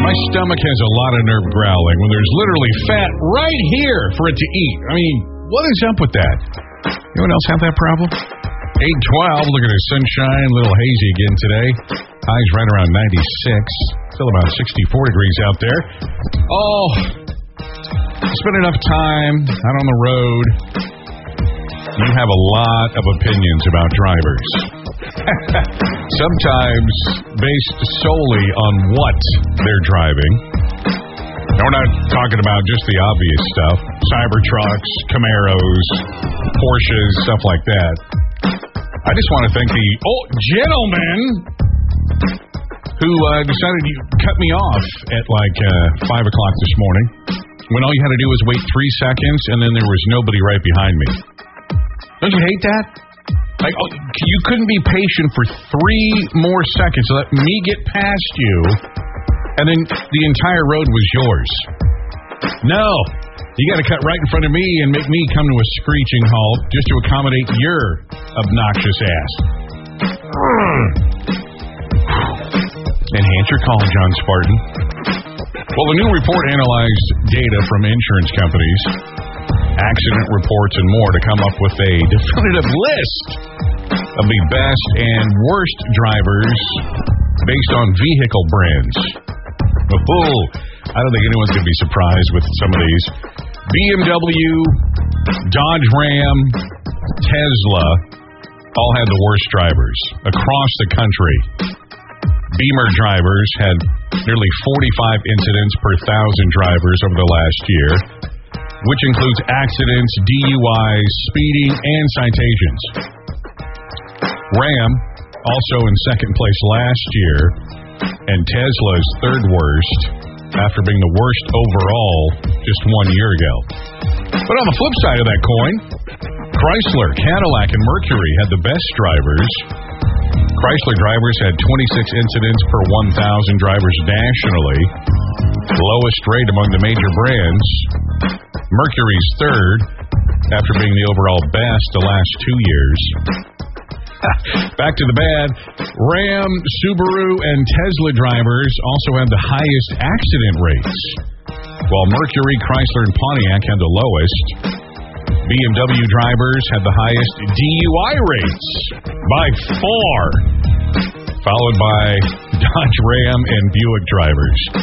My stomach has a lot of nerve growling when there's literally fat right here for it to eat. I mean, what is up with that? Anyone else have that problem? 8:12, look at the sunshine, a little hazy again today. Highs right around 96. Still about 64 degrees out there. Oh, spent enough time out on the road. You have a lot of opinions about drivers. Sometimes based solely on what they're driving. Now, we're not talking about just the obvious stuff. Cybertrucks, Camaros, Porsches, stuff like that. I just want to thank the gentleman who decided to cut me off at like 5 o'clock this morning when all you had to do was wait 3 seconds and then there was nobody right behind me. Don't you hate that? Like, you couldn't be patient for 3 more seconds to let me get past you, and then the entire road was yours. No. You got to cut right in front of me and make me come to a screeching halt just to accommodate your obnoxious ass. Enhance your call, John Spartan. Well, a new report analyzed data from insurance companies, accident reports, and more to come up with a definitive list of the best and worst drivers based on vehicle brands. I don't think anyone's going to be surprised with some of these. BMW, Dodge Ram, Tesla all had the worst drivers across the country. Beamer drivers had nearly 45 incidents per 1,000 drivers over the last year, which includes accidents, DUIs, speeding, and citations. Ram, also in second place last year, and Tesla's third worst, after being the worst overall just 1 year ago. But on the flip side of that coin, Chrysler, Cadillac, and Mercury had the best drivers. Chrysler drivers had 26 incidents per 1,000 drivers nationally, lowest rate among the major brands. Mercury's third, after being the overall best the last 2 years. Back to the bad. Ram, Subaru, and Tesla drivers also had the highest accident rates, while Mercury, Chrysler, and Pontiac had the lowest. BMW drivers had the highest DUI rates by far, followed by Dodge Ram and Buick drivers.